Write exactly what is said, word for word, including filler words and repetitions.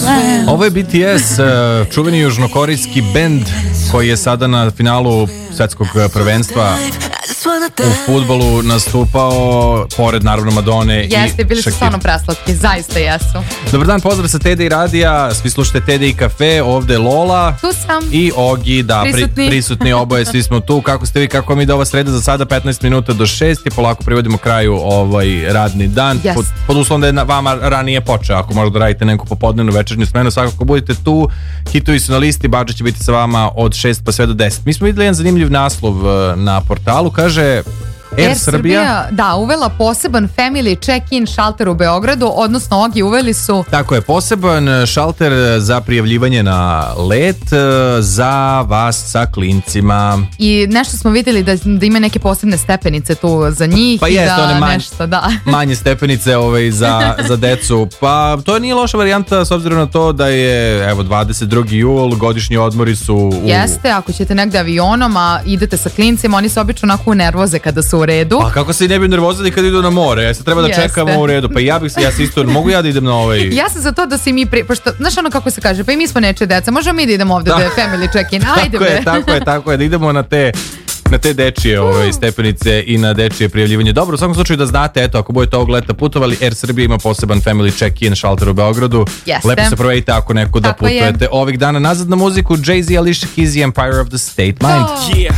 Ovo je B T S, čuveni južnokorejski bend koji je sada na finalu svetskog prvenstva u fudbalu nastupao, pored naravno Madone. Jeste, i bili su stvarno preslatki, zaista jesu. Dobar dan, pozdrav sa T D i radija, svi slušate T D i kafe, ovde Lola. Tu sam. I Ogi, da, prisutni, pri, prisutni oboje, svi smo tu. Kako ste vi, kako mi da ova sreda za sada petnaest minuta do šest i polako privodimo kraju ovaj radni dan. Yes. Pod, pod uslovom da je na, vama ranije počeo, ako možda radite neku popodnevnu večernju smenu, svakako budite tu. Hitovi su na listi, badže će biti sa vama od šest pa sve do deset. Mi smo videli jedan zanimljiv naslov na portalu, kaže Air, Air Srbija, Srbija, da, uvela poseban family check-in šalter u Beogradu, odnosno Ogi, uveli su... Tako je, poseban šalter za prijavljivanje na let za vas sa klincima. I nešto smo vidjeli da, da ima neke posebne stepenice tu za njih. Pa i jest, da one manje, nešto, da. manje stepenice ovaj, za, za decu. Pa to nije loša varijanta s obzirom na to da je evo dvadeset drugi jul, godišnji odmori su u... Jeste, ako ćete negde avionom, a idete sa klincima, oni se obično onako nervoze kada su u redu. Pa kako se i ne bi nervozili kad idu na more? Ja se treba da Jeste. čekamo u redu. Pa ja bih se, ja se isto, mogu ja da idem na ovaj... Ja sam za to da se mi, pri... pošto, znaš ono kako se kaže, pa i mi smo nečije deca, možemo mi da idemo ovde da, da je family check-in, ajde tako bre. je, tako je, tako je, da idemo na te... na te dečije ove, stepenice i na dečije prijavljivanje. Dobro, u svakom slučaju da znate, eto, ako budete ovog leta putovali, Air Srbija ima poseban family check-in šalter u Beogradu. Jeste. Lepo se provedite ako neko da tako putujete je. Ovih dana. Nazad na muziku, Jay-Z, Alicia Keys i Empire of the State Mind. Oh. Yeah.